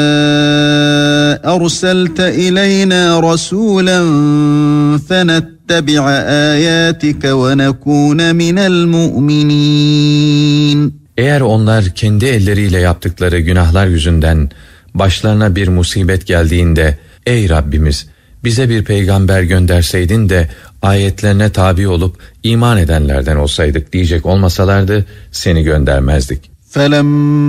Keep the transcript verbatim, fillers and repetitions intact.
أرسلت إلينا رسولا فنتبع آياتك ونكون من المؤمنين. Eğer onlar kendi elleriyle yaptıkları günahlar yüzünden başlarına bir musibet geldiğinde, ey Rabbimiz bize bir peygamber gönderseydin de ayetlerine tabi olup iman edenlerden olsaydık diyecek olmasalardı seni göndermezdik. فَلَمَّا